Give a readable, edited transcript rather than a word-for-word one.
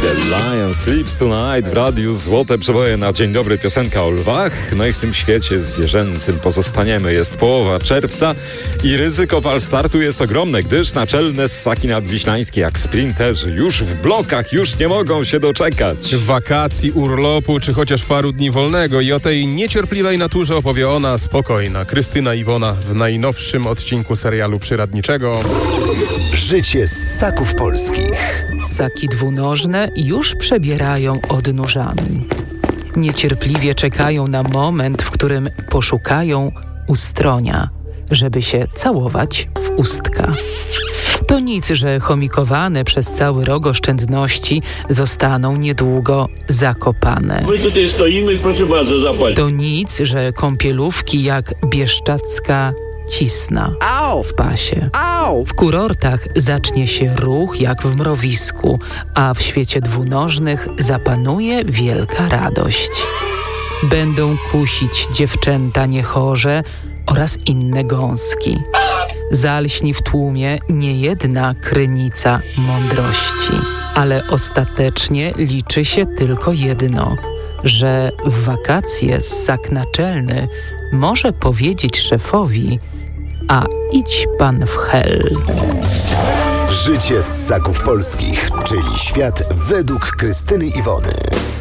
The Lion Sleeps Tonight w radiu Złote Przeboje na Dzień Dobry, piosenka o lwach. No i w tym świecie zwierzęcym pozostaniemy. Jest połowa czerwca i ryzyko fal startu jest ogromne, gdyż naczelne ssaki nadwiślańskie jak sprinterzy już w blokach już nie mogą się doczekać wakacji, urlopu czy chociaż paru dni wolnego i o tej niecierpliwej naturze opowie ona, spokojna Krystyna Iwona w najnowszym odcinku serialu przyrodniczego Życie ssaków polskich. Ssaki dwunożne już przebierają odnóżami. Niecierpliwie czekają na moment, w którym poszukają ustronia, żeby się całować w ustka. To nic, że chomikowane przez cały rok oszczędności zostaną niedługo zakopane. My tutaj stoimy, proszę bardzo, zapłacić. To nic, że kąpielówki jak bieszczacka Cisna w pasie. W kurortach zacznie się ruch jak w mrowisku, a w świecie dwunożnych zapanuje wielka radość. Będą kusić dziewczęta niechorze oraz inne gąski. Zalśni w tłumie niejedna krynica mądrości. Ale ostatecznie liczy się tylko jedno, że w wakacje ssak naczelny może powiedzieć szefowi: a idź pan w hel. Życie ssaków polskich, czyli świat według Krystyny Iwony.